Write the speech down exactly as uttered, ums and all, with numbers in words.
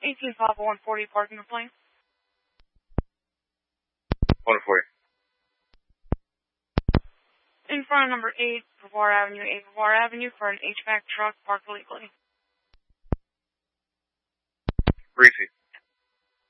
eighteen Papa one forty parking complaint. one forty. In front of number eight, Pavard Avenue, eight Pavard Avenue for an H V A C truck parked illegally. Greasy.